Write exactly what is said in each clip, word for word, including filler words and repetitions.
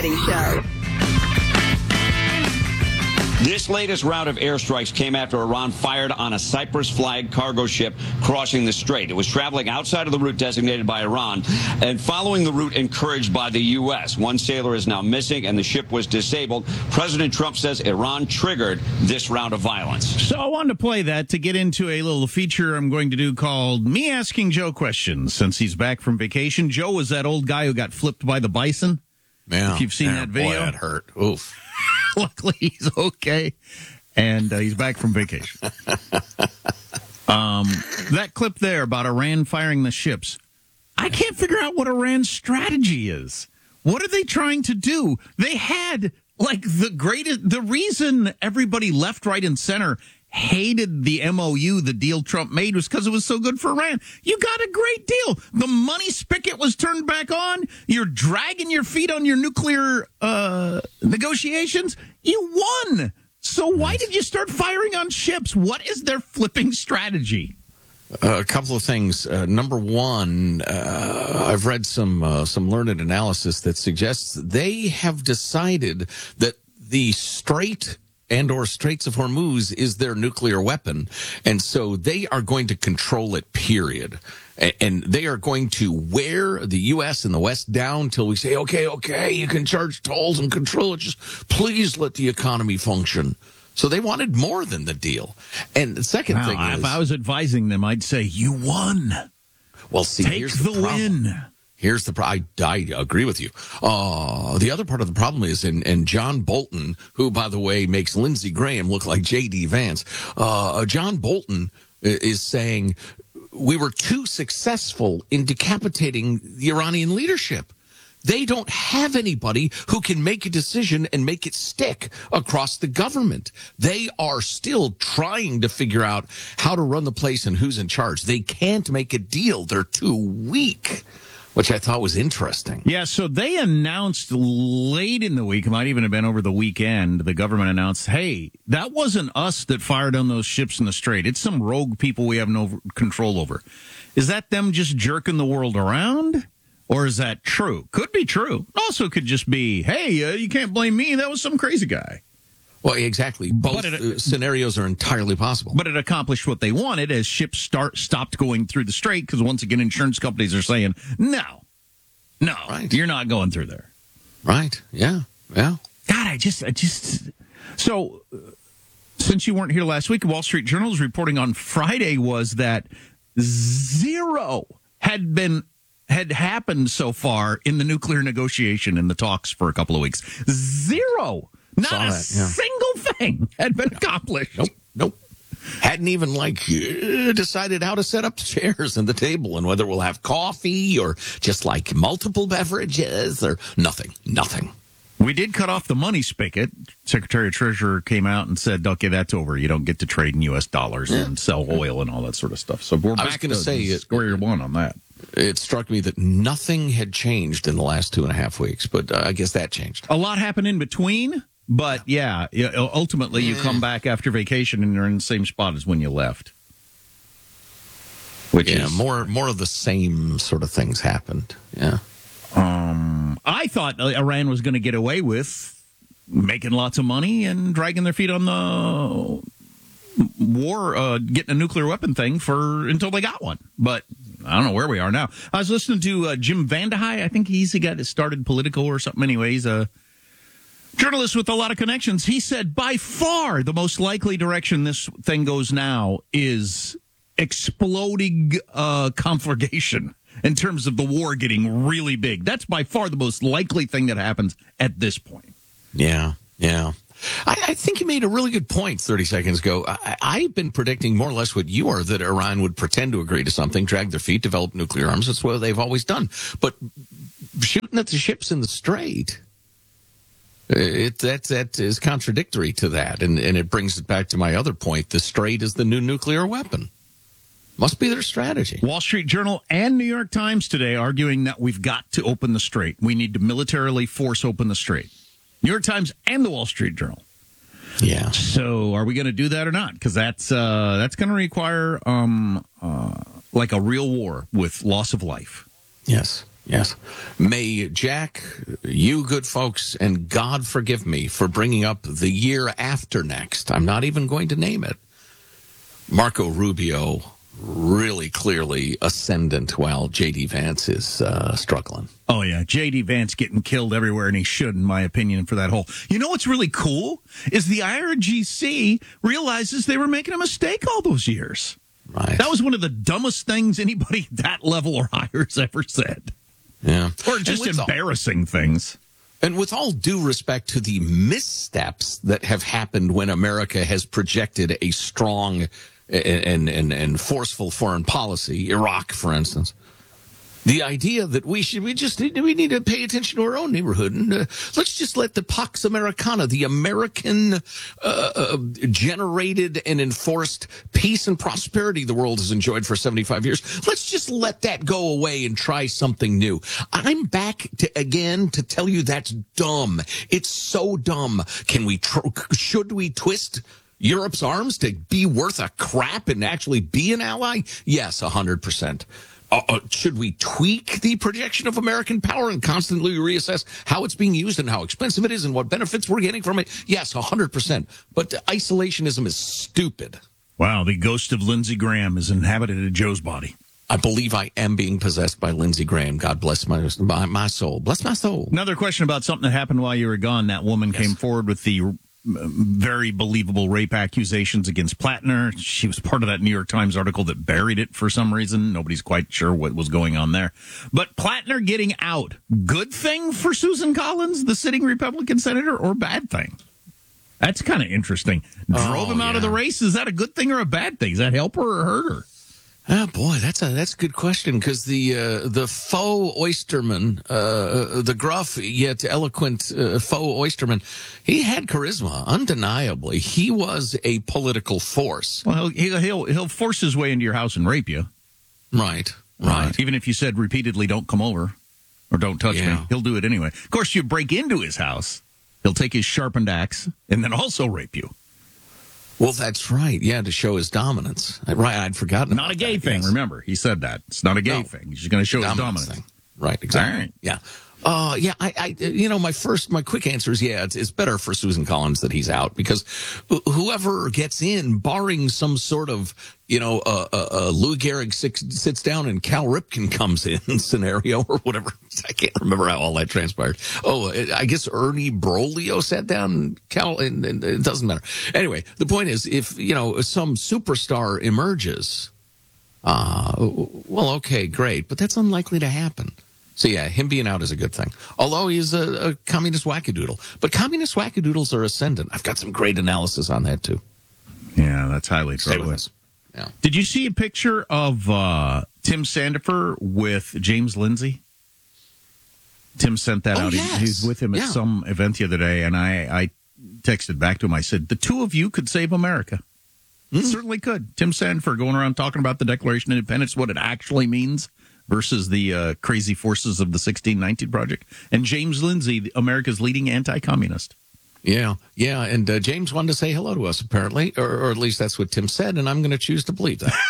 Petty Show. This latest round of airstrikes came after Iran fired on a Cyprus-flagged cargo ship crossing the strait. It was traveling outside of the route designated by Iran and following the route encouraged by the U S. One sailor is now missing and the ship was disabled. President Trump says Iran triggered this round of violence. So I wanted to play that to get into a little feature I'm going to do called Me Asking Joe Questions. Since he's back from vacation, Joe was that old guy who got flipped by the bison. Yeah, if you've seen yeah, that video. Boy, that hurt. Oof. Luckily, he's okay, and uh, he's back from vacation. um, that clip there about Iran firing the ships, I can't figure out what Iran's strategy is. What are they trying to do? They had, like, the greatest, the reason everybody left, right, and center hated the M O U, the deal Trump made, was because it was so good for Iran. You got a great deal. The money spigot was turned back on. You're dragging your feet on your nuclear uh, negotiations. You won. So why did you start firing on ships? What is their flipping strategy? Uh, a couple of things. Uh, number one, uh, I've read some uh, some learned analysis that suggests they have decided that the Strait and or Straits of Hormuz is their nuclear weapon. And so they are going to control it, period. And they are going to wear the U S and the West down till we say, okay, okay, you can charge tolls and control it. Just please let the economy function. So they wanted more than the deal. And the second wow, thing is, if I was advising them, I'd say, you won. Well, see, Take here's the, the problem. win. Here's the problem. I, I agree with you. Uh, the other part of the problem is, and, and John Bolton, who, by the way, makes Lindsey Graham look like J D. Vance, uh, John Bolton is saying we were too successful in decapitating the Iranian leadership. They don't have anybody who can make a decision and make it stick across the government. They are still trying to figure out how to run the place and who's in charge. They can't make a deal. They're too weak, which I thought was interesting. Yeah, so they announced late in the week, it might even have been over the weekend, the government announced, hey, that wasn't us that fired on those ships in the Strait. It's some rogue people we have no control over. Is that them just jerking the world around? Or is that true? Could be true. Also could just be, hey, uh, you can't blame me. That was some crazy guy. Well, exactly. Both it, uh, scenarios are entirely possible. But it accomplished what they wanted as ships start stopped going through the Strait because, once again, insurance companies are saying, no, no, right. You're not going through there. Right. Yeah. Yeah. God, I just, I just, so uh, since you weren't here last week, Wall Street Journal's reporting on Friday was that zero had been had happened so far in the nuclear negotiation in the talks for a couple of weeks. Zero. Not Saw a that, yeah. single thing had been accomplished. Nope. Nope. Hadn't even, like, uh, decided how to set up the chairs and the table and whether we'll have coffee or just, like, multiple beverages or nothing. Nothing. We did cut off the money spigot. Secretary of Treasury came out and said, okay, that's over. You don't get to trade in U S dollars yeah. and sell oil and all that sort of stuff. So we're I back was gonna to say it, square one on that. It struck me that nothing had changed in the last two and a half weeks, but uh, I guess that changed. A lot happened in between, but yeah, ultimately you come back after vacation and you're in the same spot as when you left. Which yeah, is more more of the same sort of things happened. Yeah. Um, I thought Iran was going to get away with making lots of money and dragging their feet on the war, uh, getting a nuclear weapon thing for until they got one. But I don't know where we are now. I was listening to uh, Jim Vandehei. I think he's the guy that started Politico or something. Anyway, he's a journalist with a lot of connections. He said by far the most likely direction this thing goes now is exploding uh, conflagration. In terms of the war getting really big. That's by far the most likely thing that happens at this point. Yeah, yeah. I, I think you made a really good point thirty seconds ago. I, I've been predicting more or less what you are, that Iran would pretend to agree to something, drag their feet, develop nuclear arms. That's what they've always done. But shooting at the ships in the Strait, it, that, that is contradictory to that. And, and it brings it back to my other point. The Strait is the new nuclear weapon. Must be their strategy. Wall Street Journal and New York Times today arguing that we've got to open the Strait. We need to militarily force open the Strait. New York Times and the Wall Street Journal. Yeah. So are we going to do that or not? Because that's uh, that's going to require um, uh, like a real war with loss of life. Yes. Yes. May Jack, you good folks, and God forgive me for bringing up the year after next. I'm not even going to name it. Marco Rubio really clearly ascendant while J D. Vance is uh, struggling. Oh, yeah. J D. Vance getting killed everywhere, and he should, in my opinion, for that whole. You know what's really cool is the I R G C realizes they were making a mistake all those years. Right. That was one of the dumbest things anybody at that level or higher has ever said. Yeah. Or just embarrassing all, things. And with all due respect to the missteps that have happened when America has projected a strong and, and, and forceful foreign policy, Iraq, for instance, the idea that we should, we just need, we need to pay attention to our own neighborhood and uh, let's just let the Pax Americana, the American uh, uh, generated and enforced peace and prosperity the world has enjoyed for seventy-five years. Let's just let that go away and try something new. I'm back to again to tell you that's dumb. It's so dumb. Can we, tr- should we twist Europe's arms to be worth a crap and actually be an ally? Yes, a hundred percent. Uh, uh, should we tweak the projection of American power and constantly reassess how it's being used and how expensive it is and what benefits we're getting from it? Yes, one hundred percent. But isolationism is stupid. Wow, the ghost of Lindsey Graham is inhabited Joe's body. I believe I am being possessed by Lindsey Graham. God bless my, my, my soul. Bless my soul. Another question about something that happened while you were gone. That woman yes. came forward with the very believable rape accusations against Plattner. She was part of that New York Times article that buried it for some reason. Nobody's quite sure what was going on there. But Plattner getting out, good thing for Susan Collins, the sitting Republican senator, or bad thing? That's kind of interesting. Drove oh, him out yeah. of the race. Is that a good thing or a bad thing? Does that help her or hurt her? Oh boy, that's a that's a good question because the uh, the faux oysterman, uh, the gruff yet eloquent uh, faux oysterman, he had charisma, undeniably. He was a political force. Well, he'll he'll he'll force his way into your house and rape you. Right, right. Uh, even if you said repeatedly, "Don't come over," or "Don't touch yeah. me," he'll do it anyway. Of course, you break into his house, he'll take his sharpened axe and then also rape you. Well, that's right. Yeah, to show his dominance. Right, I'd forgotten. Not a gay that, thing, yes. remember. He said that. It's not a gay no. thing. He's just going to show dominance his dominance. Thing. Right, exactly. Right. Yeah. Uh, yeah, I, I, you know, my first, my quick answer is, yeah, it's, it's better for Susan Collins that he's out because whoever gets in, barring some sort of, you know, uh, uh, uh Lou Gehrig sits, sits down and Cal Ripken comes in scenario or whatever. I can't remember how all that transpired. Oh, I guess Ernie Broglio sat down, Cal, and, and it doesn't matter. Anyway, the point is, if, you know, some superstar emerges, uh, well, okay, great, but that's unlikely to happen. So, yeah, him being out is a good thing. Although he's a, a communist wackadoodle. But communist wackadoodles are ascendant. I've got some great analysis on that, too. Yeah, that's highly Stay true. with us. Yeah. Did you see a picture of uh, Tim Sandifer with James Lindsay? Tim sent that oh, out. Yes. He, he was with him at yeah. some event the other day, and I, I texted back to him. I said, the two of you could save America. Mm. Certainly could. Tim Sandifer going around talking about the Declaration of Independence, what it actually means, versus the uh, crazy forces of the sixteen nineteen Project. And James Lindsay, America's leading anti-communist. Yeah, yeah. And uh, James wanted to say hello to us, apparently, or, or at least that's what Tim said, and I'm going to choose to believe that.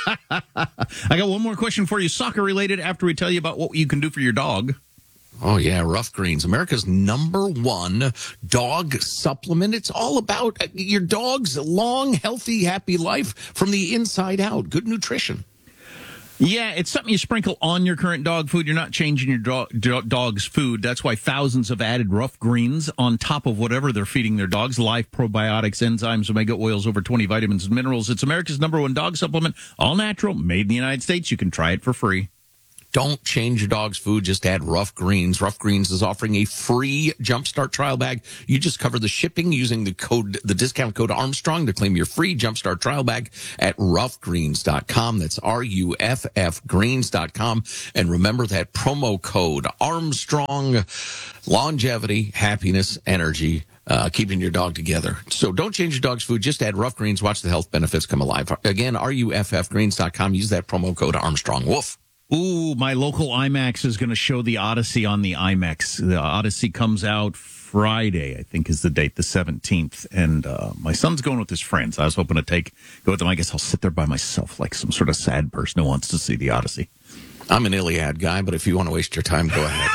I got one more question for you, soccer-related, after we tell you about what you can do for your dog. Oh, yeah, Rough Greens, America's number one dog supplement. It's all about your dog's long, healthy, happy life from the inside out. Good nutrition. Yeah, it's something you sprinkle on your current dog food. You're not changing your do- do- dog's food. That's why thousands have added Rough Greens on top of whatever they're feeding their dogs. Live probiotics, enzymes, omega oils, over twenty vitamins and minerals. It's America's number one dog supplement. All natural, made in the United States. You can try it for free. Don't change your dog's food. Just add Rough Greens. Rough Greens is offering a free Jumpstart trial bag. You just cover the shipping using the code, the discount code Armstrong to claim your free Jumpstart trial bag at rough greens dot com. That's R U F F greens dot com. And remember that promo code Armstrong. Longevity, happiness, energy. Uh, keeping your dog together. So don't change your dog's food. Just add Rough Greens. Watch the health benefits come alive. Again, R U F F greens dot com. Use that promo code Armstrong. Woof. Ooh, my local IMAX is going to show the Odyssey on the IMAX. The Odyssey comes out Friday, I think is the date, the seventeenth. And uh, my son's going with his friends. I was hoping to take go with them. I guess I'll sit there by myself like some sort of sad person who wants to see the Odyssey. I'm an Iliad guy, but if you want to waste your time, go ahead.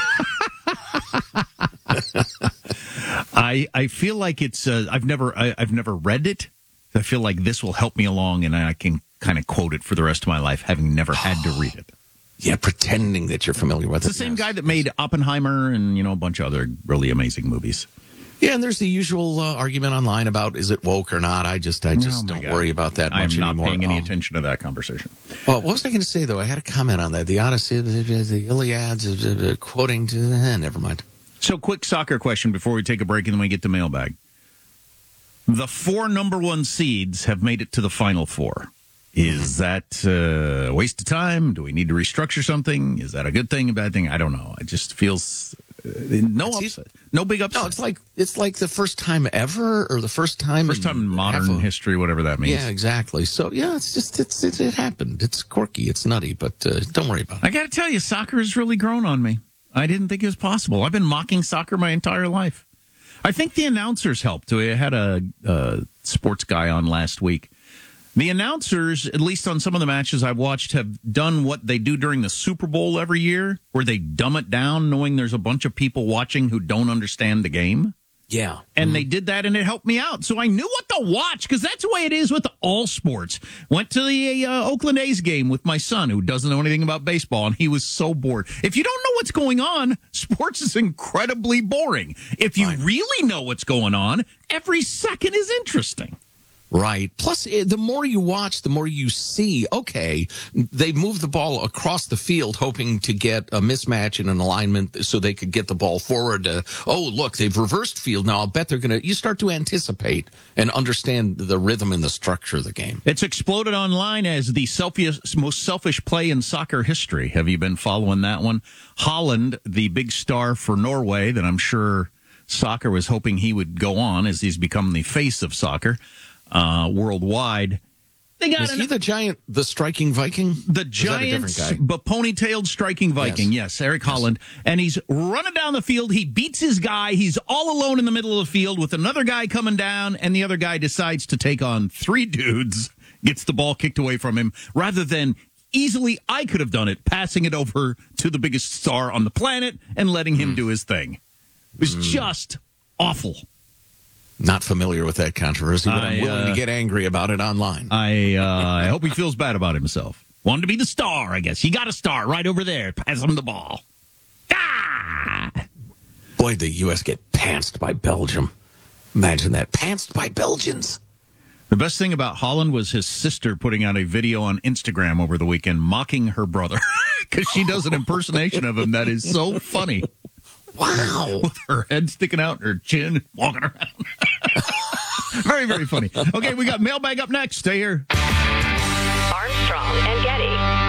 I I feel like it's uh, I've never I, I've never read it. I feel like this will help me along, and I can kind of quote it for the rest of my life, having never had to read it. Yeah, pretending that you're familiar with It's it. the same yes. guy that made Oppenheimer and, you know, a bunch of other really amazing movies. Yeah, and there's the usual uh, argument online about is it woke or not. I just I just Oh, my don't God. worry about that I'm much not anymore. paying any Oh. attention to that conversation. Well, what was I going to say, though? I had a comment on that. The Odyssey, the, the Iliads, uh, uh, quoting to... Eh, never mind. So, quick soccer question before we take a break and then we get to mailbag. The four number one seeds have made it to the final four. Is that uh, a waste of time? Do we need to restructure something? Is that a good thing, a bad thing? I don't know. It just feels uh, no It's upset, no big upset. No, it's like it's like the first time ever, or the first time First time in modern half a- history, whatever that means. Yeah, exactly. So yeah, it's just it's it, it happened. It's quirky. It's nutty, but uh, don't worry about it. I got to tell you, soccer has really grown on me. I didn't think it was possible. I've been mocking soccer my entire life. I think the announcers helped. I had a, a sports guy on last week. The announcers, at least on some of the matches I've watched, have done what they do during the Super Bowl every year, where they dumb it down knowing there's a bunch of people watching who don't understand the game. Yeah, And they did that, and it helped me out. So I knew what to watch, because that's the way it is with all sports. Went to the uh, Oakland A's game with my son, who doesn't know anything about baseball, and he was so bored. If you don't know what's going on, sports is incredibly boring. If you really know what's going on, every second is interesting. right. Plus, eh, the more you watch, the more you see. Okay, they moved the ball across the field, hoping to get a mismatch in an alignment, so they could get the ball forward. Uh, oh, look, they've reversed field now. I'll bet they're gonna. You start to anticipate and understand the rhythm and the structure of the game. It's exploded online as the selfish, most selfish play in soccer history. Have you been following that one? Holland, the big star for Norway, that I'm sure soccer was hoping he would go on as he's become the face of soccer uh, worldwide. They got Is an, he the giant, the striking Viking? the Is that a giant, different guy? but ponytailed striking Viking. Yes, Eric Holland. And he's running down the field. He beats his guy. He's all alone in the middle of the field with another guy coming down, and the other guy decides to take on three dudes, gets the ball kicked away from him, rather than easily, I could have done it, passing it over to the biggest star on the planet and letting him Mm. do his thing. It was just awful. Not familiar with that controversy, but I'm I, willing uh, to get angry about it online. I uh, I hope he feels bad about himself. Wanted to be the star, I guess. You got a star right over there. Pass him the ball. Ah! Boy, the U S get pantsed by Belgium. Imagine that. Pantsed by Belgians. The best thing about Holland was his sister putting out a video on Instagram over the weekend mocking her brother because she does an impersonation of him that is so funny. Wow. With her head sticking out, her chin, walking around. Very, very funny. Okay, we got mailbag up next. Stay here. Armstrong and Getty.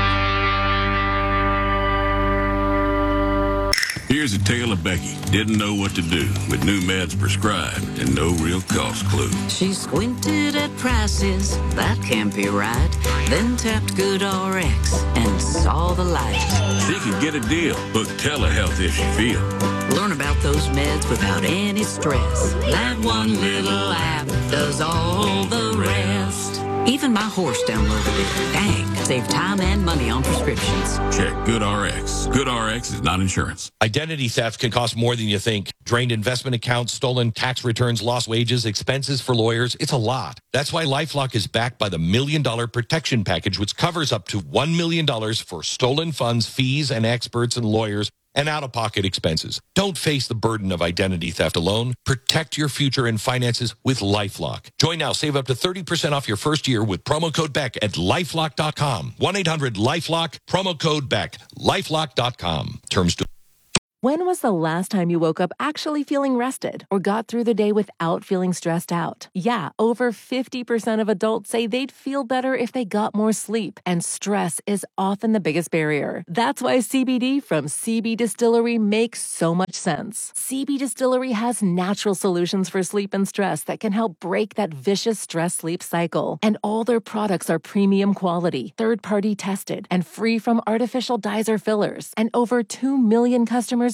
Here's a tale of Becky. Didn't know what to do with new meds prescribed and no real cost clue. She squinted at prices, that can't be right. Then tapped Good R X and saw the light. She could get a deal. Book telehealth if she feel. Learn about those meds without any stress. That one little app does all the rest. Even my horse downloaded it. Dang, save time and money on prescriptions. Check GoodRx. GoodRx is not insurance. Identity theft can cost more than you think. Drained investment accounts, stolen tax returns, lost wages, expenses for lawyers. It's a lot. That's why LifeLock is backed by the Million Dollar Protection Package, which covers up to one million dollars for stolen funds, fees, and experts and lawyers, and out-of-pocket expenses. Don't face the burden of identity theft alone. Protect your future and finances with LifeLock. Join now. Save up to thirty percent off your first year with promo code Beck at lifelock dot com. one eight hundred lifelock, promo code Beck, lifelock dot com. Terms to When was the last time you woke up actually feeling rested or got through the day without feeling stressed out? Yeah, over fifty percent of adults say they'd feel better if they got more sleep, and stress is often the biggest barrier. That's why C B D from C B Distillery makes so much sense. C B Distillery has natural solutions for sleep and stress that can help break that vicious stress-sleep cycle. And all their products are premium quality, third-party tested, and free from artificial dyes or fillers. And over two million customers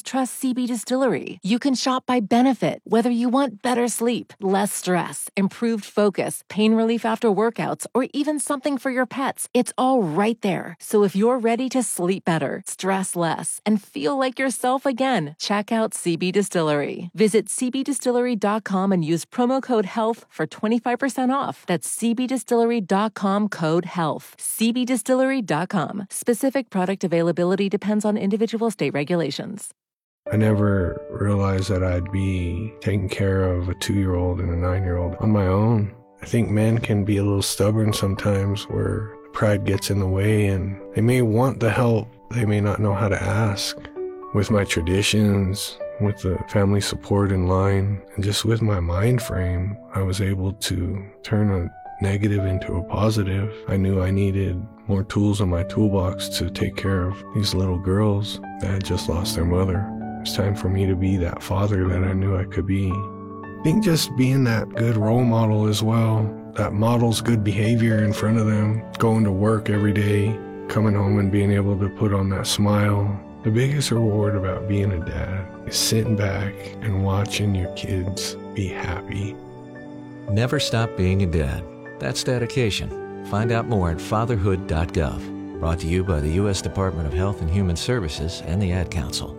just trust C B Distillery. You can shop by benefit, whether you want better sleep, less stress, improved focus, pain relief after workouts, or even something for your pets. It's all right there. So if you're ready to sleep better, stress less, and feel like yourself again, check out C B Distillery. Visit c b distillery dot com and use promo code HEALTH for twenty-five percent off. That's c b distillery dot com code HEALTH. c b distillery dot com. Specific product availability depends on individual state regulations. I never realized that I'd be taking care of a two-year-old and a nine-year-old on my own. I think men can be a little stubborn sometimes where pride gets in the way and they may want the help, they may not know how to ask. With my traditions, with the family support in line, and just with my mind frame, I was able to turn a negative into a positive. I knew I needed more tools in my toolbox to take care of these little girls that had just lost their mother. It's time for me to be that father that I knew I could be. I think just being that good role model as well, that models good behavior in front of them, going to work every day, coming home and being able to put on that smile. The biggest reward about being a dad is sitting back and watching your kids be happy. Never stop being a dad. That's dedication. Find out more at fatherhood dot gov. Brought to you by the U S Department of Health and Human Services and the Ad Council.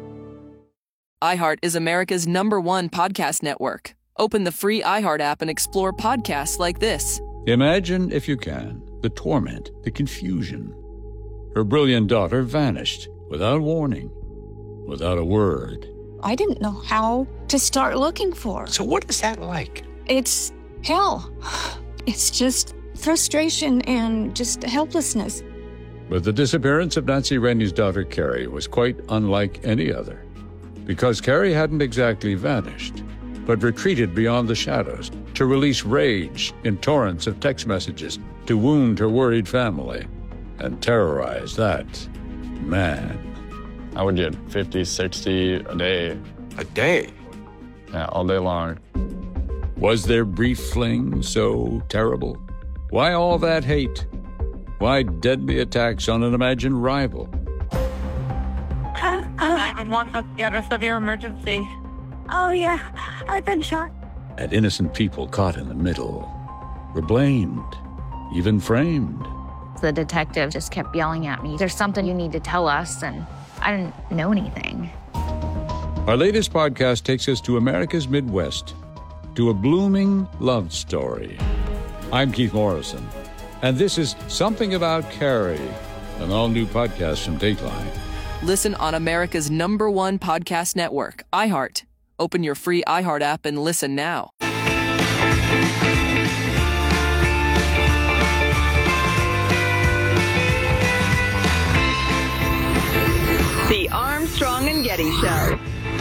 iHeart is America's number one podcast network. Open the free iHeart app and explore podcasts like this. Imagine, if you can, the torment, the confusion. Her brilliant daughter vanished without warning, without a word. I didn't know how to start looking for her. So what is that like? It's hell. It's just frustration and just helplessness. But the disappearance of Nancy Rennie's daughter, Carrie, was quite unlike any other. Because Carrie hadn't exactly vanished, but retreated beyond the shadows to release rage in torrents of text messages to wound her worried family and terrorize that man. I would get fifty, sixty a day. A day? Yeah, all day long. Was their brief fling so terrible? Why all that hate? Why deadly attacks on an imagined rival? nine one one, let's get a severe emergency. Oh, yeah, I've been shot. And innocent people caught in the middle were blamed, even framed. The detective just kept yelling at me, "There's something you need to tell us," and I didn't know anything. Our latest podcast takes us to America's Midwest, to a blooming love story. I'm Keith Morrison, and this is Something About Carrie, an all-new podcast from Dateline. Listen on America's number one podcast network, iHeart. Open your free iHeart app and listen now. The Armstrong and Getty Show.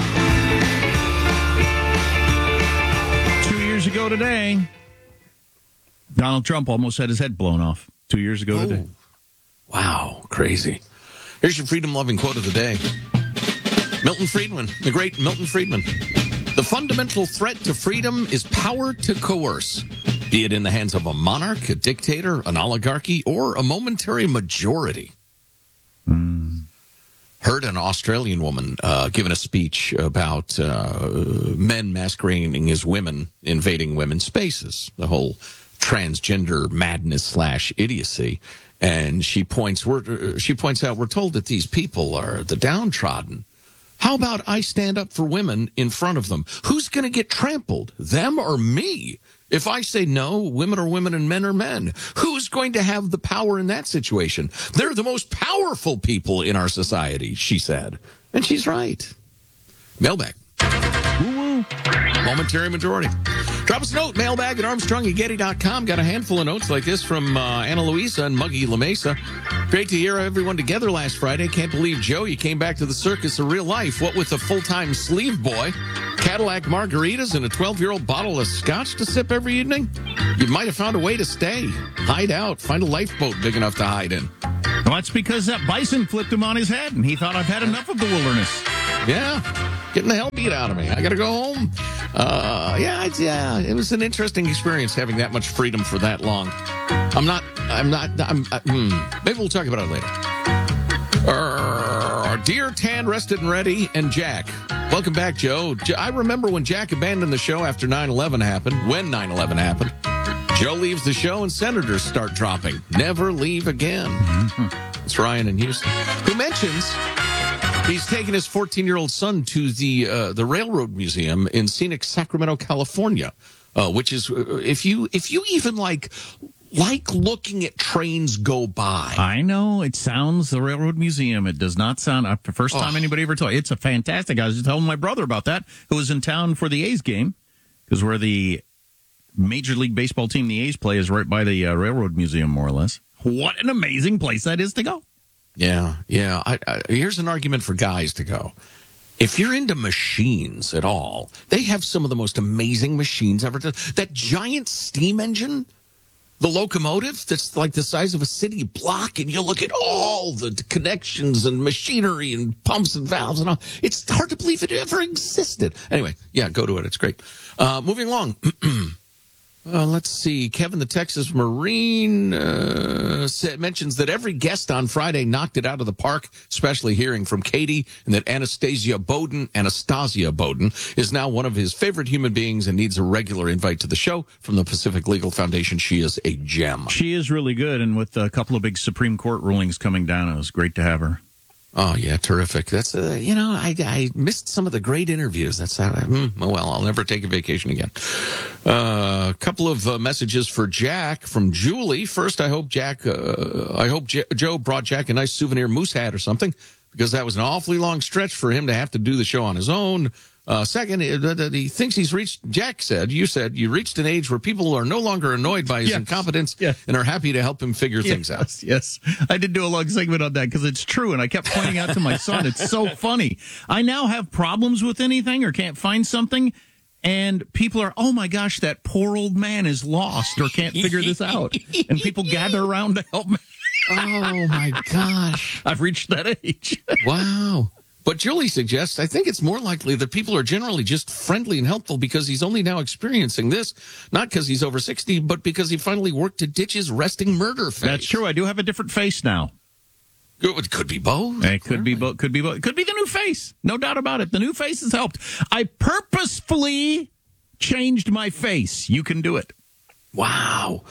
Two years ago today, Donald Trump almost had his head blown off. Two years ago oh. today. Wow, crazy. Here's your freedom-loving quote of the day. Milton Friedman, the great Milton Friedman. The fundamental threat to freedom is power to coerce, be it in the hands of a monarch, a dictator, an oligarchy, or a momentary majority. Mm. Heard an Australian woman uh, giving a speech about uh, men masquerading as women invading women's spaces, the whole transgender madness slash idiocy. And she points, we're, she points out, we're told that these people are the downtrodden. How about I stand up for women in front of them? Who's going to get trampled, them or me? If I say no, women are women and men are men. Who's going to have the power in that situation? They're the most powerful people in our society, she said. And she's right. Mailbag. Woo-woo. Momentary majority. Drop us a note, mailbag at armstrong and getty dot com. Got a handful of notes like this from uh, Ana Luisa and Muggy La Mesa. Great to hear everyone together last Friday. Can't believe, Joe, you came back to the circus of real life. What with a full-time sleeve boy, Cadillac margaritas, and a twelve-year-old bottle of scotch to sip every evening? You might have found a way to stay. Hide out. Find a lifeboat big enough to hide in. Well, that's because that bison flipped him on his head, and he thought, I've had enough of the wilderness. Yeah, getting the hell beat out of me. I got to go home. Uh, yeah, it's, yeah, it was an interesting experience having that much freedom for that long. I'm not, I'm not, I'm, I, hmm, maybe we'll talk about it later. Uh, are Deer, Tan, Rested and Ready, and Jack. Welcome back, Joe. I remember when Jack abandoned the show after nine eleven happened, when nine eleven happened. Joe leaves the show and senators start dropping. Never leave again. Mm-hmm. It's Ryan in Houston, who mentions he's taking his fourteen-year-old son to the uh, the Railroad Museum in scenic Sacramento, California, uh, which is, uh, if you if you even like... like looking at trains go by. I know. It sounds, the Railroad Museum, it does not sound, uh, the first time oh. anybody ever told. It's a fantastic, I was just telling my brother about that, who was in town for the A's game, because where the Major League Baseball team, the A's play, is right by the uh, Railroad Museum, more or less. What an amazing place that is to go. Yeah, yeah. I, I, here's an argument for guys to go. If you're into machines at all, they have some of the most amazing machines ever done. That giant steam engine, the locomotive that's like the size of a city block, and you look at all the connections and machinery and pumps and valves and all. It's hard to believe it ever existed. Anyway, yeah, go to it. It's great. Uh, moving along. Uh, let's see. Kevin, the Texas Marine, uh, said, mentions that every guest on Friday knocked it out of the park, especially hearing from Katie, and that Anastasia Bowden, Anastasia Bowden, is now one of his favorite human beings and needs a regular invite to the show from the Pacific Legal Foundation. She is a gem. She is really good, and with a couple of big Supreme Court rulings coming down, it was great to have her. Oh, yeah, terrific. That's, uh, you know, I, I missed some of the great interviews. That's how, I, mm, well, I'll never take a vacation again. Uh, a couple of uh, messages for Jack from Julie. First, I hope Jack, uh, I hope J- Joe brought Jack a nice souvenir moose hat or something, because that was an awfully long stretch for him to have to do the show on his own. Uh, second, he thinks he's reached, Jack said, you said, you reached an age where people are no longer annoyed by his yes. incompetence yes. and are happy to help him figure yes. things out. Yes, I did do a long segment on that because it's true, and I kept pointing out to my son, it's so funny. I now have problems with anything or can't find something, and people are, oh my gosh, that poor old man is lost or can't figure this out. And people gather around to help me. Oh my gosh. I've reached that age. Wow. But Julie suggests, I think it's more likely that people are generally just friendly and helpful because he's only now experiencing this, not because he's over sixty, but because he finally worked to ditch his resting murder face. That's true. I do have a different face now. It could be both. It could be both. Could be both. It could be the new face. No doubt about it. The new face has helped. I purposefully changed my face. You can do it. Wow.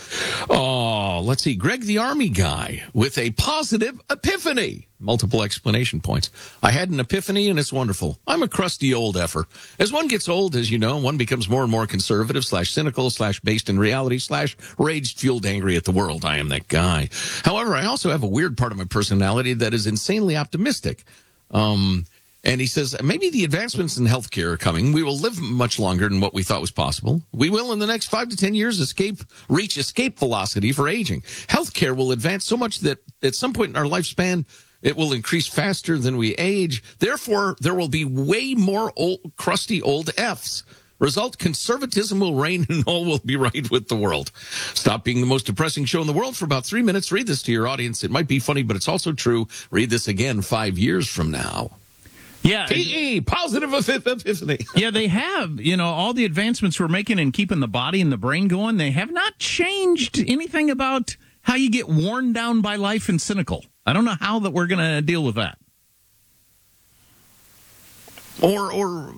Oh, let's see. Greg, the Army guy, with a positive epiphany. Multiple explanation points. I had an epiphany, and it's wonderful. I'm a crusty old effer. As one gets old, as you know, one becomes more and more conservative, slash cynical, slash based in reality, slash rage-fueled angry at the world. I am that guy. However, I also have a weird part of my personality that is insanely optimistic. Um... And he says, maybe the advancements in healthcare are coming. We will live much longer than what we thought was possible. We will, in the next five to ten years, escape, reach escape velocity for aging. Healthcare will advance so much that at some point in our lifespan, it will increase faster than we age. Therefore, there will be way more old, crusty old Fs. Result, conservatism will reign and all will be right with the world. Stop being the most depressing show in the world for about three minutes. Read this to your audience. It might be funny, but it's also true. Read this again five years from now. Yeah. P E, positive epiphany. Yeah, they have. You know, all the advancements we're making in keeping the body and the brain going, they have not changed anything about how you get worn down by life and cynical. I don't know how that we're going to deal with that. Or, or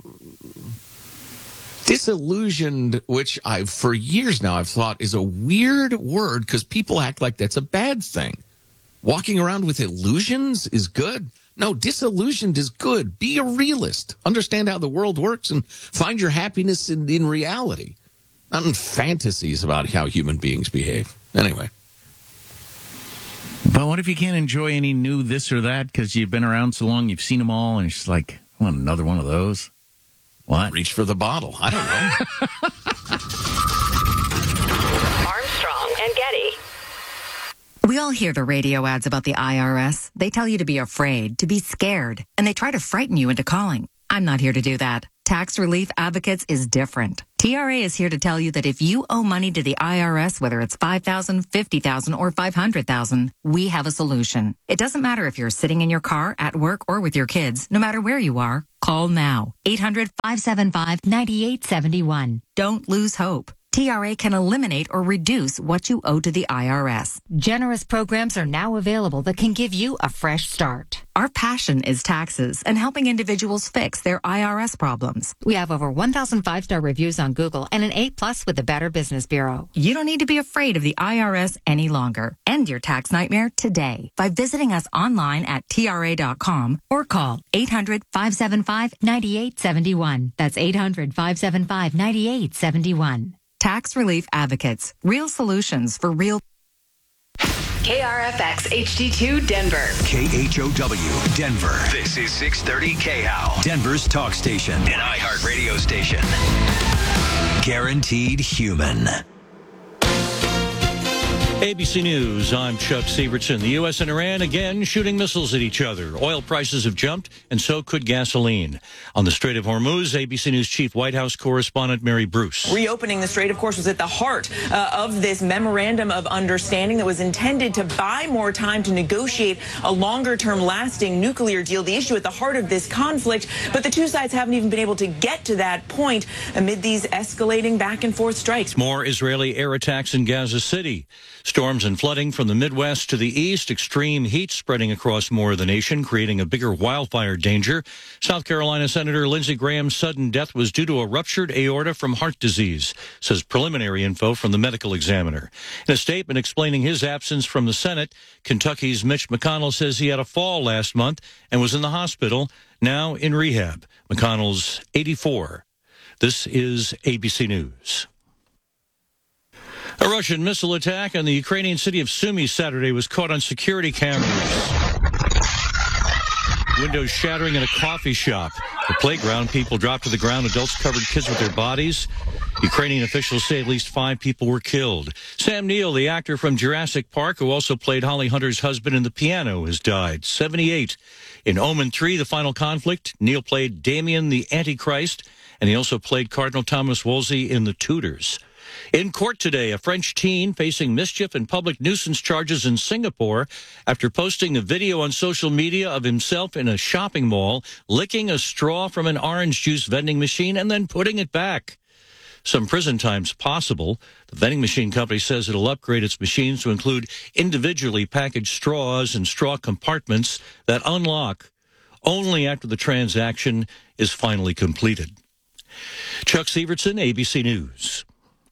disillusioned, which I've, for years now, I've thought is a weird word because people act like that's a bad thing. Walking around with illusions is good. No, disillusioned is good. Be a realist. Understand how the world works and find your happiness in, in reality, not in fantasies about how human beings behave. Anyway. But what if you can't enjoy any new this or that because you've been around so long, you've seen them all, and it's just like, I want another one of those? What? Reach for the bottle. I don't know. Armstrong and Getty. We all hear the radio ads about the I R S. They tell you to be afraid, to be scared, and they try to frighten you into calling. I'm not here to do that. Tax Relief Advocates is different. T R A is here to tell you that if you owe money to the I R S, whether it's five thousand dollars, fifty thousand dollars, or five hundred thousand dollars, we have a solution. It doesn't matter if you're sitting in your car, at work, or with your kids. No matter where you are, call now. eight hundred, five seven five, nine eight seven one. Don't lose hope. T R A can eliminate or reduce what you owe to the I R S. Generous programs are now available that can give you a fresh start. Our passion is taxes and helping individuals fix their I R S problems. We have over one thousand five-star reviews on Google and an A plus with the Better Business Bureau. You don't need to be afraid of the I R S any longer. End your tax nightmare today by visiting us online at T R A dot com or call eight hundred, five seven five, nine eight seven one. That's eight hundred, five seven five, nine eight seven one. Tax Relief Advocates. Real solutions for real. K R F X H D two Denver. K H O W Denver. This is six thirty K H O W, Denver's talk station, an iHeartRadio station. Guaranteed human. A B C News, I'm Chuck Sievertson. The U S and Iran again shooting missiles at each other. Oil prices have jumped, and so could gasoline. On the Strait of Hormuz, A B C News Chief White House correspondent Mary Bruce. Reopening the strait, of course, was at the heart uh, of this memorandum of understanding that was intended to buy more time to negotiate a longer-term lasting nuclear deal, the issue at the heart of this conflict. But the two sides haven't even been able to get to that point amid these escalating back-and-forth strikes. More Israeli air attacks in Gaza City. Storms and flooding from the Midwest to the east, extreme heat spreading across more of the nation, creating a bigger wildfire danger. South Carolina Senator Lindsey Graham's sudden death was due to a ruptured aorta from heart disease, says preliminary info from the medical examiner. In a statement explaining his absence from the Senate, Kentucky's Mitch McConnell says he had a fall last month and was in the hospital, now in rehab. McConnell's eighty-four. This is A B C News. A Russian missile attack on the Ukrainian city of Sumy Saturday was caught on security cameras. Windows shattering in a coffee shop. The playground, people dropped to the ground. Adults covered kids with their bodies. Ukrainian officials say at least five people were killed. Sam Neill, the actor from Jurassic Park, who also played Holly Hunter's husband in The Piano, has died, seventy-eight. In Omen three, The Final Conflict, Neill played Damien the Antichrist, and he also played Cardinal Thomas Wolsey in The Tudors. In court today, a French teen facing mischief and public nuisance charges in Singapore after posting a video on social media of himself in a shopping mall licking a straw from an orange juice vending machine and then putting it back. Some prison time's possible. The vending machine company says it'll upgrade its machines to include individually packaged straws and straw compartments that unlock only after the transaction is finally completed. Chuck Sievertson, A B C News.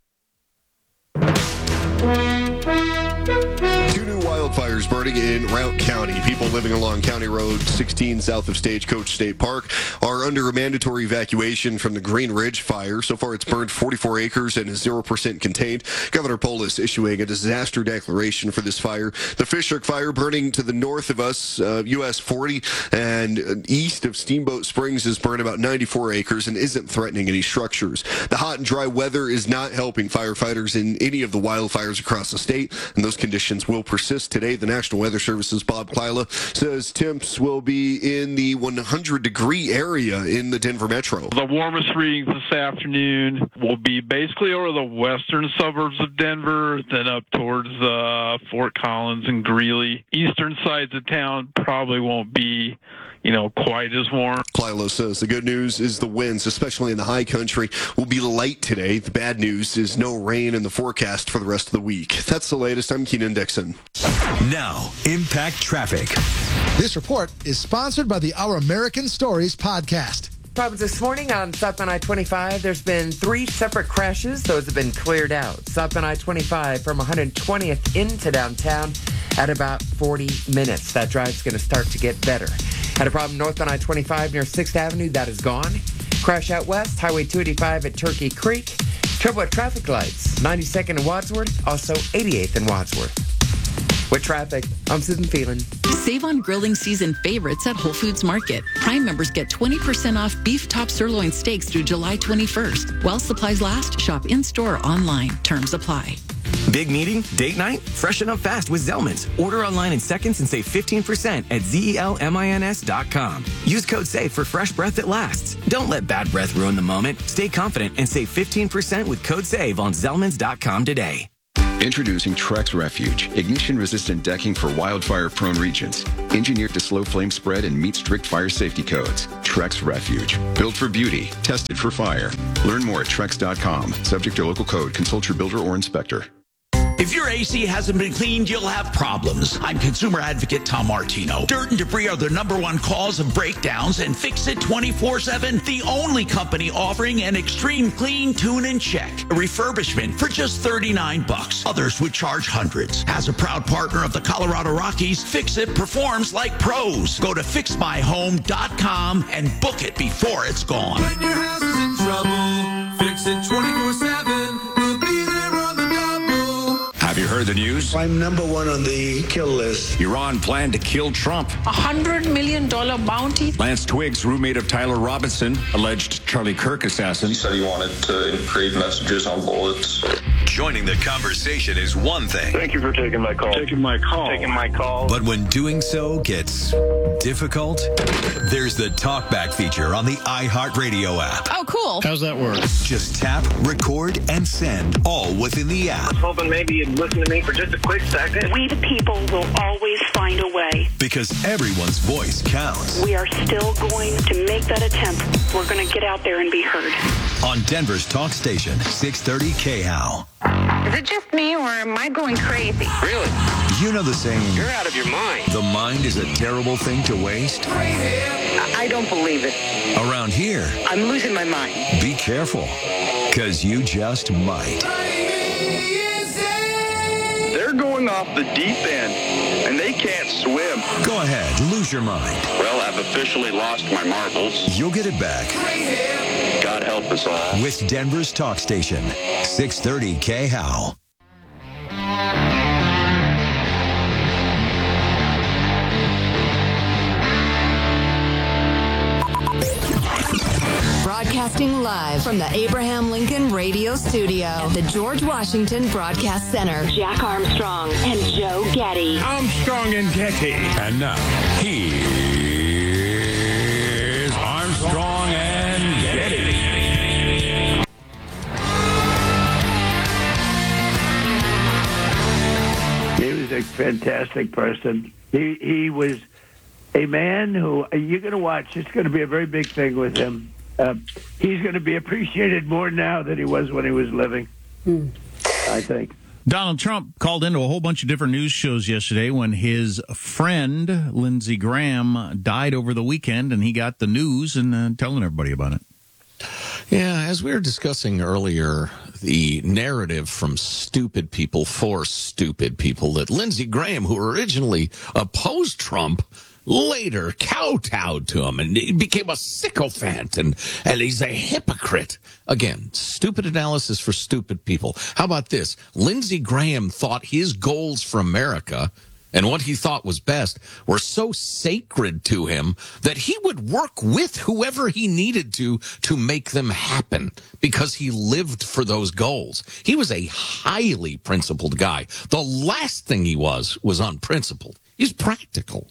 Two new wildfires burning in Routt County. People living along County Road sixteen south of Stagecoach State Park are under a mandatory evacuation from the Green Ridge fire. So far, it's burned forty-four acres and is zero percent contained. Governor Polis issuing a disaster declaration for this fire. The Fishhook fire burning to the north of us, uh, U S forty, and east of Steamboat Springs has burned about ninety-four acres and isn't threatening any structures. The hot and dry weather is not helping firefighters in any of the wildfires across the state, and those conditions will persist today. The National Weather Service's Bob Kleila says temps will be in the one hundred degree area in the Denver metro. The warmest readings this afternoon will be basically over the western suburbs of Denver, then up towards uh, Fort Collins and Greeley. Eastern sides of town probably won't be, you know, quite as warm. Kleila says the good news is the winds, especially in the high country, will be light today. The bad news is no rain in the forecast for the rest of the week. That's the latest. I'm Keenan Dixon. Now, Impact Traffic. This report is sponsored by the Our American Stories podcast. Problems this morning on southbound I twenty-five. There's been three separate crashes. Those have been cleared out. Southbound I twenty-five from one hundred twentieth into downtown at about forty minutes. That drive's going to start to get better. Had a problem north on I twenty-five near sixth Avenue. That is gone. Crash out west, Highway two eighty-five at Turkey Creek. Trouble at traffic lights, ninety-second in Wadsworth, also eighty-eighth in Wadsworth. With traffic, I'm Susan Phelan. Save on grilling season favorites at Whole Foods Market. Prime members get twenty percent off beef top sirloin steaks through July twenty-first. While supplies last, shop in-store or online. Terms apply. Big meeting? Date night? Freshen up fast with Zelmans. Order online in seconds and save fifteen percent at zelmins dot com. Use code SAVE for fresh breath that lasts. Don't let bad breath ruin the moment. Stay confident and save fifteen percent with code SAVE on zelmans dot com today. Introducing Trex Refuge, ignition-resistant decking for wildfire-prone regions. Engineered to slow flame spread and meet strict fire safety codes. Trex Refuge, built for beauty, tested for fire. Learn more at trex dot com. Subject to local code. Consult your builder or inspector. If your A C hasn't been cleaned, you'll have problems. I'm consumer advocate Tom Martino. Dirt and debris are the number one cause of breakdowns, and Fix It twenty-four seven, the only company offering an extreme clean, tune, and check. A refurbishment for just thirty-nine bucks. Others would charge hundreds. As a proud partner of the Colorado Rockies, Fix It performs like pros. Go to fix my home dot com and book it before it's gone. When your house is in trouble, Fix It twenty-four seven. We'll be there on the double. Have you heard the news? I'm number one on the kill list. Iran planned to kill Trump. A hundred million dollar bounty. Lance Twiggs, roommate of Tyler Robinson, alleged Charlie Kirk assassin. He said he wanted to engrave messages on bullets. Joining the conversation is one thing. Thank you for taking my call. Taking my call. Taking my call. But when doing so gets difficult, there's the talkback feature on the iHeartRadio app. Oh, cool. How's that work? Just tap, record, and send, all within the app. I was hoping maybe you'd listen to me for just a quick second. We the people will always find a way. Because everyone's voice counts. We are still going to make that attempt. We're going to get out there and be heard. On Denver's talk station, six thirty K H O W. Is it just me, or am I going crazy? Really? You know the saying, You're out of your mind. The mind is a terrible thing to waste? I don't believe it. Around here, I'm losing my mind. be careful, because you just might. They're going off the deep end, and they can't swim. Go ahead, lose your mind. Well, I've officially lost my marbles. You'll get it back. God help us all. With Denver's talk station, six thirty K H O W. Broadcasting live from the Abraham Lincoln Radio Studio at the George Washington Broadcast Center. Jack Armstrong and Joe Getty. Armstrong and Getty. And now, here's Armstrong and Getty. He was a fantastic person. He he was a man who you're going to watch. It's going to be a very big thing with him. Uh, he's going to be appreciated more now than he was when he was living, hmm. I think. Donald Trump called into a whole bunch of different news shows yesterday when his friend, Lindsey Graham, died over the weekend, and he got the news and uh, telling everybody about it. Yeah, as we were discussing earlier, the narrative from stupid people for stupid people that Lindsey Graham, who originally opposed Trump, later kowtowed to him and he became a sycophant and, and he's a hypocrite. Again, stupid analysis for stupid people. How about this? Lindsey Graham thought his goals for America and what he thought was best were so sacred to him that he would work with whoever he needed to to make them happen because he lived for those goals. He was a highly principled guy. The last thing he was was unprincipled. He's practical.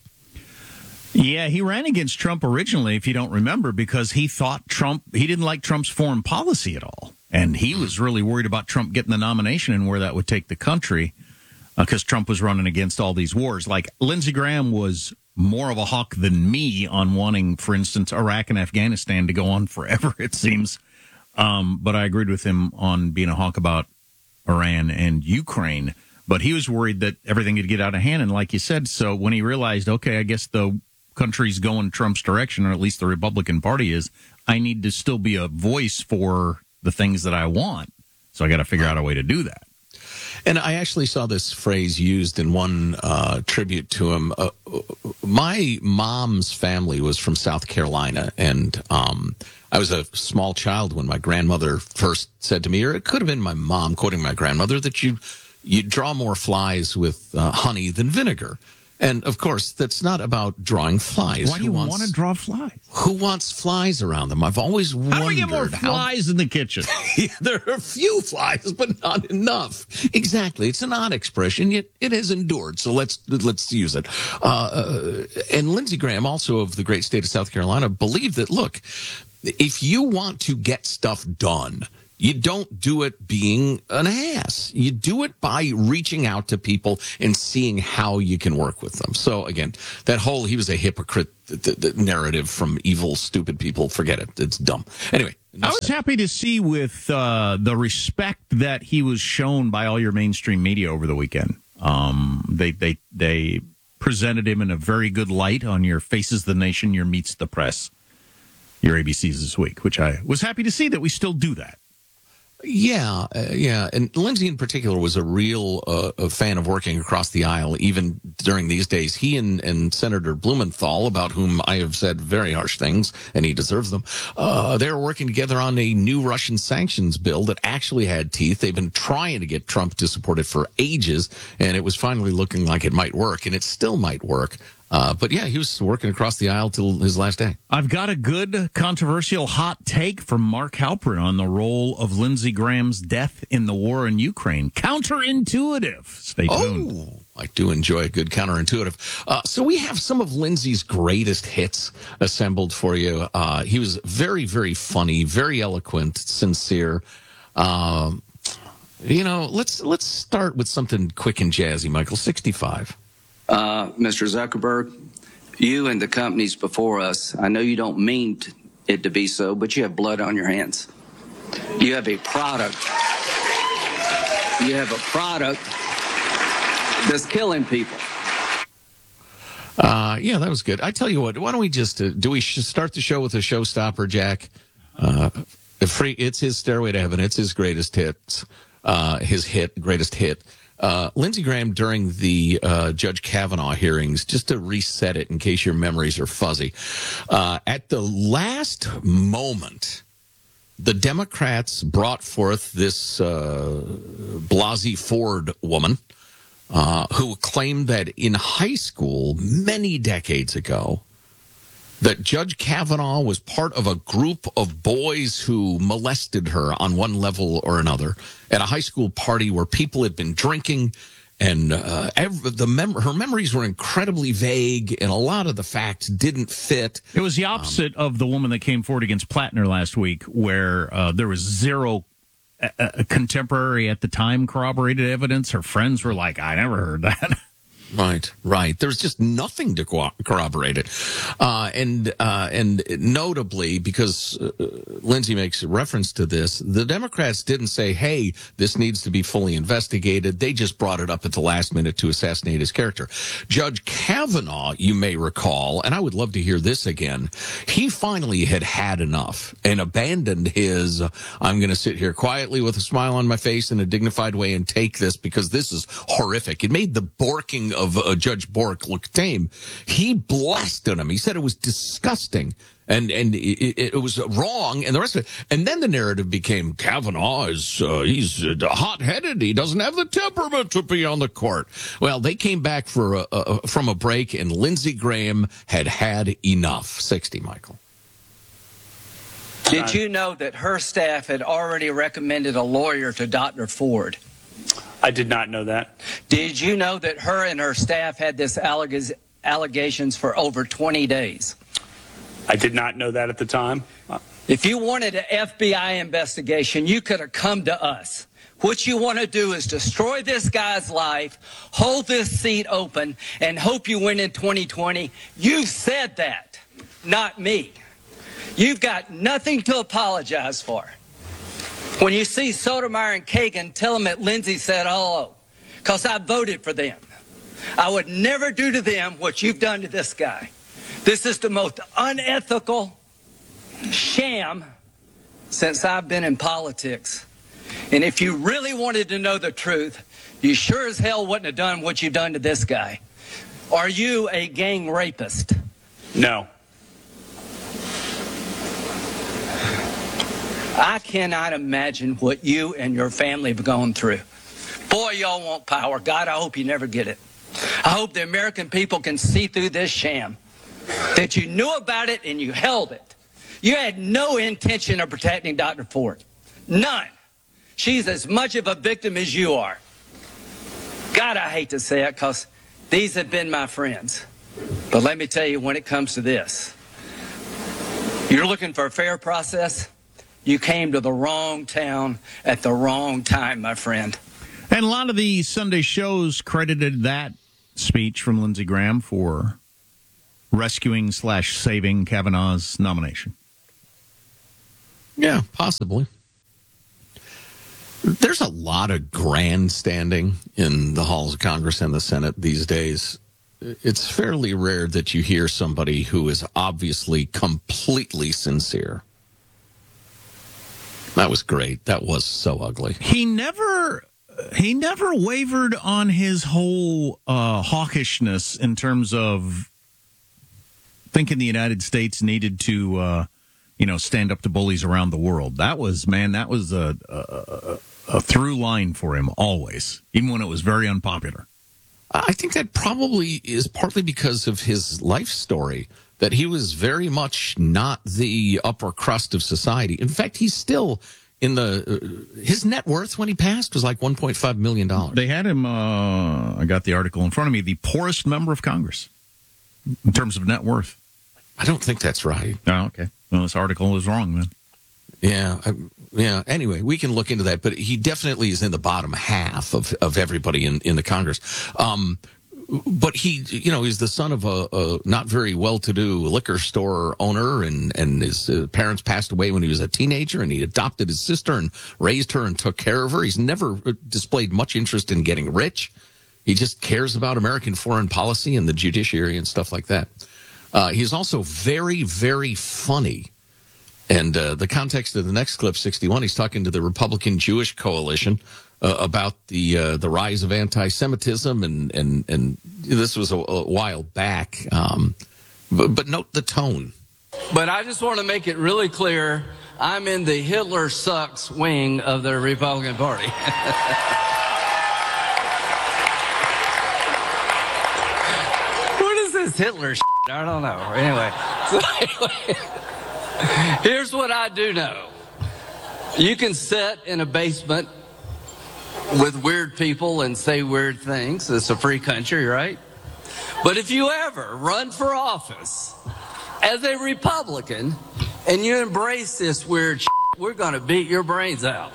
Yeah, he ran against Trump originally, if you don't remember, because he thought Trump, he didn't like Trump's foreign policy at all. And he was really worried about Trump getting the nomination and where that would take the country because uh, Trump was running against all these wars. Like Lindsey Graham was more of a hawk than me on wanting, for instance, Iraq and Afghanistan to go on forever, it seems. Um, but I agreed with him on being a hawk about Iran and Ukraine. But he was worried that everything could get out of hand. And like you said, so when he realized, okay, I guess the country's going Trump's direction, or at least the Republican Party is, I need to still be a voice for the things that I want. So I got to figure out a way to do that. And I actually saw this phrase used in one uh, tribute to him. Uh, my mom's family was from South Carolina, and um, I was a small child when my grandmother first said to me, or it could have been my mom quoting my grandmother, that you you draw more flies with uh, honey than vinegar. And, of course, that's not about drawing flies. Why do you want to draw flies? Who wants flies around them? I've always wondered. How do we get more flies how... in the kitchen? Yeah, there are a few flies, but not enough. Exactly. It's an odd expression, yet it has endured, so let's let's use it. Uh, and Lindsey Graham, also of the great state of South Carolina, believed that, look, if you want to get stuff done, You don't do it being an ass. You do it by reaching out to people and seeing how you can work with them. So again, that whole he was a hypocrite th- th- narrative from evil, stupid people, forget it. It's dumb. Anyway. I was happy to see with uh, the respect that he was shown by all your mainstream media over the weekend. Um, they, they, they presented him in a very good light on your Faces the Nation, your Meets the Press, your A B Cs this week, which I was happy to see that we still do that. Yeah, uh, yeah. And Lindsey in particular was a real uh, a fan of working across the aisle, even during these days. He and, and Senator Blumenthal, about whom I have said very harsh things, and he deserves them, uh, they were working together on a new Russian sanctions bill that actually had teeth. They've been trying to get Trump to support it for ages, and it was finally looking like it might work, and it still might work. Uh, but yeah, he was working across the aisle till his last day. I've got a good controversial hot take from Mark Halperin on the role of Lindsey Graham's death in the war in Ukraine. Counterintuitive. Stay tuned. Oh, I do enjoy a good counterintuitive. Uh, so we have some of Lindsey's greatest hits assembled for you. Uh, he was very, very funny, very eloquent, sincere. Um, you know, let's let's start with something quick and jazzy, Michael. sixty-five. Uh, Mister Zuckerberg, you and the companies before us, I know you don't mean t- it to be so, but you have blood on your hands. You have a product. You have a product that's killing people. Uh, yeah, that was good. I tell you what, why don't we just, uh, do we sh- start the show with a showstopper, Jack? Uh, free, it's his Stairway to Heaven. It's his greatest hits, uh, his hit, greatest hit. Uh, Lindsey Graham during the uh, Judge Kavanaugh hearings, just to reset it in case your memories are fuzzy. Uh, at the last moment, the Democrats brought forth this uh, Blasey Ford woman uh, who claimed that in high school, many decades ago, that Judge Kavanaugh was part of a group of boys who molested her on one level or another at a high school party where people had been drinking, and uh, every, the mem- her memories were incredibly vague, and a lot of the facts didn't fit. It was the opposite um, of the woman that came forward against Plattner last week, where uh, there was zero uh, contemporary at the time corroborated evidence. Her friends were like, I never heard that. Right, right. There's just nothing to co- corroborate it. Uh, and uh, and notably, because uh, Lindsey makes reference to this, the Democrats didn't say, hey, this needs to be fully investigated. They just brought it up at the last minute to assassinate his character. Judge Kavanaugh, you may recall, and I would love to hear this again, he finally had had enough and abandoned his, uh, I'm going to sit here quietly with a smile on my face in a dignified way and take this because this is horrific. It made the borking of uh, Judge Bork look tame. He blasted him. He said it was disgusting and and it, it was wrong and the rest of it. And then the narrative became Kavanaugh is uh, he's uh, hot-headed. He doesn't have the temperament to be on the court. Well, they came back for a, a, from a break, and Lindsey Graham had had enough. sixty, Michael. Did you know that her staff had already recommended a lawyer to Doctor Ford? I did not know that. Did you know that her and her staff had this alleg- allegations for over twenty days? I did not know that at the time. If you wanted an F B I investigation, you could have come to us. What you want to do is destroy this guy's life, hold this seat open, and hope you win in twenty twenty. You said that, not me. You've got nothing to apologize for. When you see Sotomayor and Kagan, tell them that Lindsey said hello, because I voted for them. I would never do to them what you've done to this guy. This is the most unethical sham since I've been in politics. And if you really wanted to know the truth, you sure as hell wouldn't have done what you've done to this guy. Are you a gang rapist? No. I cannot imagine what you and your family have gone through. Boy, y'all want power. God, I hope you never get it. I hope the American people can see through this sham, that you knew about it and you held it. You had no intention of protecting Doctor Ford. None. She's as much of a victim as you are. God, I hate to say it, because these have been my friends. But let me tell you, when it comes to this, you're looking for a fair process, you came to the wrong town at the wrong time, my friend. And a lot of the Sunday shows credited that speech from Lindsey Graham for rescuing slash saving Kavanaugh's nomination. Yeah, possibly. There's a lot of grandstanding in the halls of Congress and the Senate these days. It's fairly rare that you hear somebody who is obviously completely sincere. That was great. That was so ugly. He never... He never wavered on his whole uh, hawkishness in terms of thinking the United States needed to, uh, you know, stand up to bullies around the world. That was, man, that was a, a, a through line for him always, even when it was very unpopular. I think that probably is partly because of his life story, that he was very much not the upper crust of society. In fact, he's still... In the uh, his net worth when he passed was like one point five million dollars. They had him, uh, I got the article in front of me, the poorest member of Congress in terms of net worth. I don't think that's right. Oh, okay. Well, this article is wrong, then. Yeah, I, yeah. Anyway, we can look into that, but he definitely is in the bottom half of, of everybody in, in the Congress. Um, but he, you know, he's the son of a, a not very well-to-do liquor store owner, and, and his uh, parents passed away when he was a teenager, and he adopted his sister and raised her and took care of her. He's never displayed much interest in getting rich. He just cares about American foreign policy and the judiciary and stuff like that. Uh, he's also very, very funny. And uh, the context of the next clip, sixty-one, he's talking to the Republican Jewish Coalition uh, about the uh, the rise of anti-Semitism, and and and this was a, a while back. Um, but, but note the tone. But I just want to make it really clear, I'm in the Hitler sucks wing of the Republican Party. What is this Hitler shit? I don't know. Anyway, so anyway, here's what I do know. You can sit in a basement with weird people and say weird things. It's a free country, right? But if you ever run for office as a Republican and you embrace this weird shit, we're going to beat your brains out.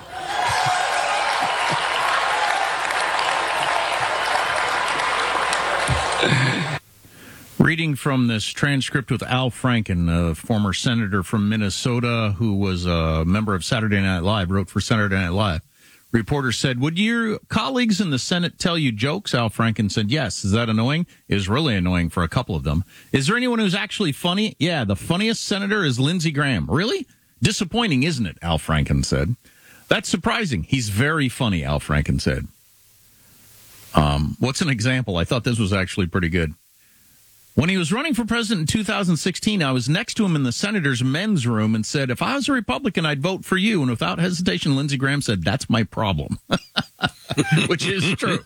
Reading from this transcript with Al Franken, a former senator from Minnesota who was a member of Saturday Night Live, wrote for Saturday Night Live. Reporter said, would your colleagues in the Senate tell you jokes? Al Franken said, yes. Is that annoying? It was really annoying for a couple of them. Is there anyone who's actually funny? Yeah, the funniest senator is Lindsey Graham. Really? Disappointing, isn't it? Al Franken said. That's surprising. He's very funny, Al Franken said. Um, what's an example? I thought this was actually pretty good. When he was running for president in two thousand sixteen, I was next to him in the senator's men's room and said, if I was a Republican, I'd vote for you. And without hesitation, Lindsey Graham said, that's my problem. Which is true.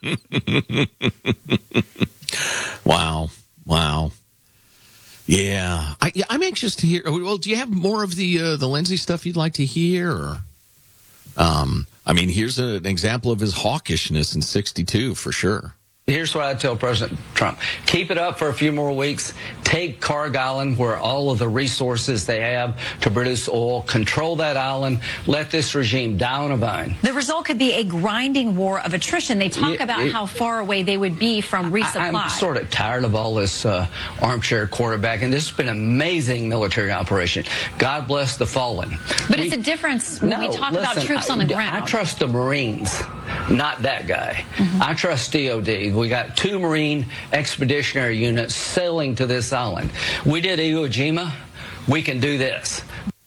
Wow. Wow. Yeah. I, yeah. I'm anxious to hear. Well, do you have more of the uh, the Lindsey stuff you'd like to hear? Or, um, I mean, here's a, an example of his hawkishness in sixty-two for sure. Here's what I tell President Trump. Keep it up for a few more weeks. Take Carg Island, where all of the resources they have to produce oil. Control that island. Let this regime die on a vine. The result could be a grinding war of attrition. They talk It- about it- how far away they would be from resupply. I'm sort of tired of all this uh, armchair quarterbacking. This has been an amazing military operation. God bless the fallen. But We- it's a difference when we No, talk about listen, troops I- on the ground. I trust the Marines, not that guy. Mm-hmm. I trust D O D. We got two Marine expeditionary units sailing to this island. We did Iwo Jima. We can do this.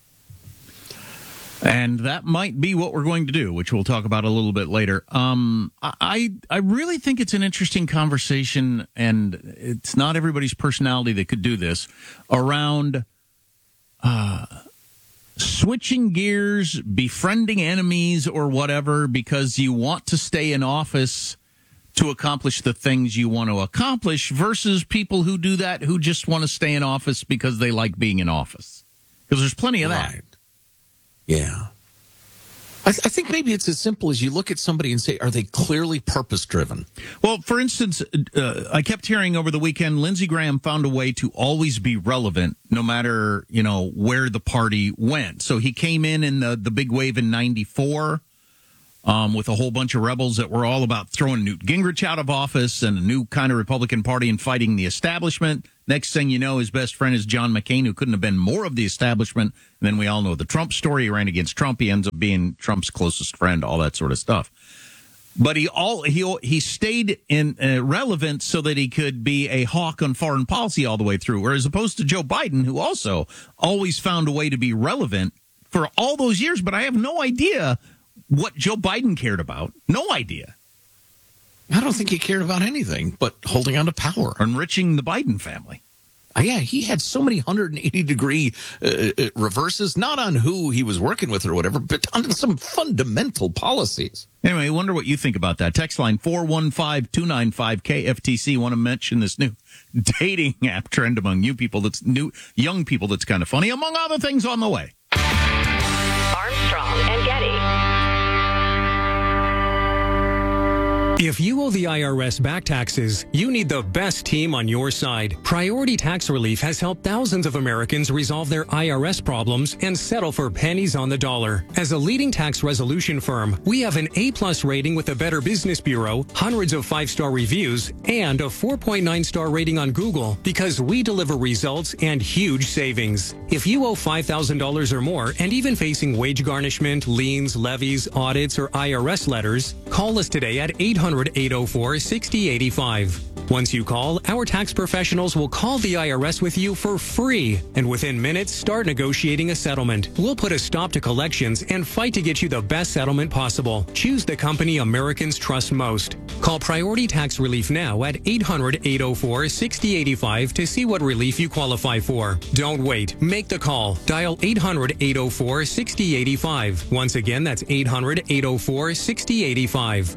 And that might be what we're going to do, which we'll talk about a little bit later. Um, I I really think it's an interesting conversation, and it's not everybody's personality that could do this, around uh, switching gears, befriending enemies or whatever, because you want to stay in office to accomplish the things you want to accomplish, versus people who do that who just want to stay in office because they like being in office. Because there's plenty of that. Right. Yeah. I I, th- I think maybe it's as simple as you look at somebody and say, are they clearly purpose-driven? Well, for instance, uh, I kept hearing over the weekend, Lindsey Graham found a way to always be relevant no matter, you know, where the party went. So he came in in the, the big wave in ninety-four um, with a whole bunch of rebels that were all about throwing Newt Gingrich out of office and a new kind of Republican Party and fighting the establishment. Next thing you know, his best friend is John McCain, who couldn't have been more of the establishment. And then we all know the Trump story. He ran against Trump. He ends up being Trump's closest friend, all that sort of stuff. But he all he he stayed in uh, relevant so that he could be a hawk on foreign policy all the way through, whereas opposed to Joe Biden, who also always found a way to be relevant for all those years. But I have no idea what Joe Biden cared about. No idea. I don't think he cared about anything but holding on to power. Enriching the Biden family. Uh, yeah, he had so many one hundred eighty degree uh, uh, reverses, not on who he was working with or whatever, but on some fundamental policies. Anyway, I wonder what you think about that. Text line four one five, two nine five, K F T C. Want to mention this new dating app trend among you people that's new, young people that's kind of funny, among other things on the way. Armstrong and Getty. If you owe the I R S back taxes, you need the best team on your side. Priority Tax Relief has helped thousands of Americans resolve their I R S problems and settle for pennies on the dollar. As a leading tax resolution firm, we have an A-plus rating with the Better Business Bureau, hundreds of five-star reviews, and a four point nine star rating on Google because we deliver results and huge savings. If you owe five thousand dollars or more and even facing wage garnishment, liens, levies, audits, or I R S letters, call us today at eight hundred, eight oh four, six oh eight five. Once you call, our tax professionals will call the I R S with you for free, and within minutes, start negotiating a settlement. We'll put a stop to collections and fight to get you the best settlement possible. Choose the company Americans trust most. Call Priority Tax Relief now at eight hundred, eight oh four, six oh eight five to see what relief you qualify for. Don't wait. Make the call. Dial eight hundred, eight oh four, six oh eight five. Once again, that's eight hundred, eight oh four, six oh eight five.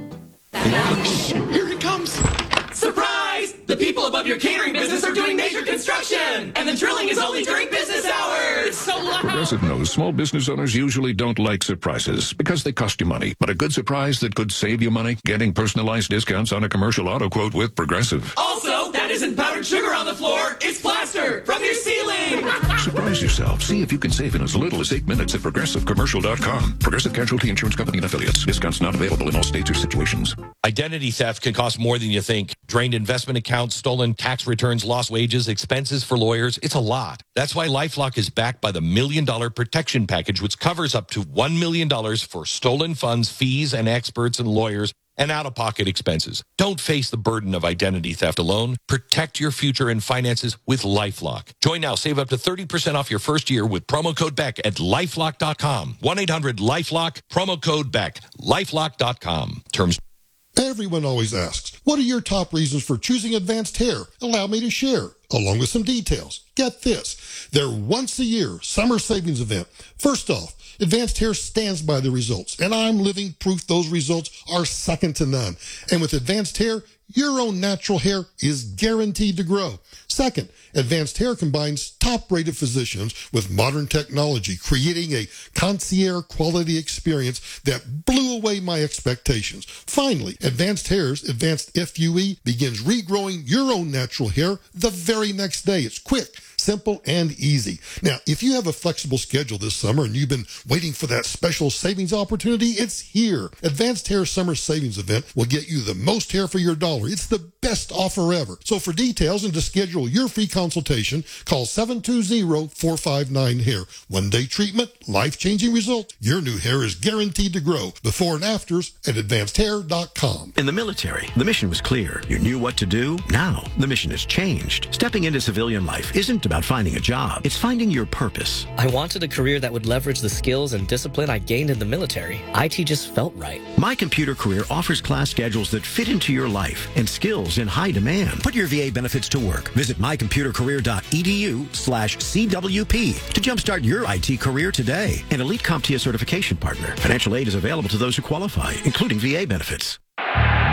Here it comes! Surprise! The people above your catering business are doing major construction! And the drilling is only during business hours! It's so loud! Progressive knows small business owners usually don't like surprises because they cost you money. But a good surprise that could save you money? Getting personalized discounts on a commercial auto quote with Progressive. Also, that isn't powdered sugar on the floor, it's plaster from your ceiling! Surprise yourself. See if you can save in as little as eight minutes at progressive commercial dot com. Progressive Casualty Insurance Company and Affiliates. Discounts not available in all states or situations. Identity theft can cost more than you think. Drained investment accounts, stolen tax returns, lost wages, expenses for lawyers. It's a lot. That's why LifeLock is backed by the Million Dollar Protection Package, which covers up to one million dollars for stolen funds, fees, and experts and lawyers, and out-of-pocket expenses. Don't face the burden of identity theft alone. Protect your future and finances with LifeLock. Join now. Save up to thirty percent off your first year with promo code Beck at lifelock dot com. one eight hundred lifelock, promo code Beck, lifelock dot com. Terms. Everyone always asks, what are your top reasons for choosing Advanced Hair? Allow me to share, along with some details. Get this, their once-a-year summer savings event. First off, Advanced Hair stands by the results, and I'm living proof those results are second to none. And with Advanced Hair, your own natural hair is guaranteed to grow. Second, Advanced Hair combines top-rated physicians with modern technology, creating a concierge quality experience that blew away my expectations. Finally, Advanced Hair's Advanced F U E begins regrowing your own natural hair the very next day. It's quick, simple, and easy. Now, if you have a flexible schedule this summer and you've been waiting for that special savings opportunity, it's here. Advanced Hair Summer Savings Event will get you the most hair for your dollar. It's the best offer ever. So for details and to schedule your free consultation, call seven two zero, four five nine, hair. One-day treatment, life-changing results. Your new hair is guaranteed to grow. Before and afters at advanced hair dot com. In the military, the mission was clear. You knew what to do. Now, the mission has changed. Stepping into civilian life isn't about finding a job. It's finding your purpose. I wanted a career that would leverage the skills and discipline I gained in the military. I T just felt right. My Computer Career offers class schedules that fit into your life and skills in high demand. Put your V A benefits to work. Visit my computer career dot e d u slash C W P to jumpstart your I T career today. An Elite CompTIA certification partner. Financial aid is available to those who qualify, including V A benefits.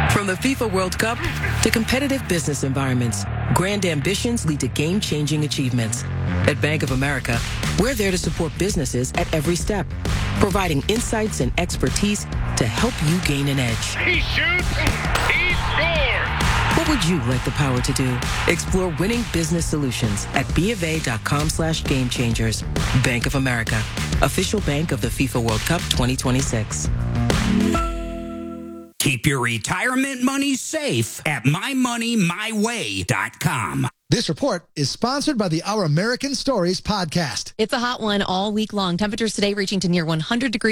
From the FIFA World Cup to competitive business environments, grand ambitions lead to game-changing achievements. At Bank of America, we're there to support businesses at every step, providing insights and expertise to help you gain an edge. He shoots, he scores! What would you like the power to do? Explore winning business solutions at BofA.com slash game changers. Bank of America, official bank of the FIFA World Cup twenty twenty-six. Keep your retirement money safe at my money my way dot com. This report is sponsored by the Our American Stories podcast. It's a hot one all week long. Temperatures today reaching to near one hundred degrees.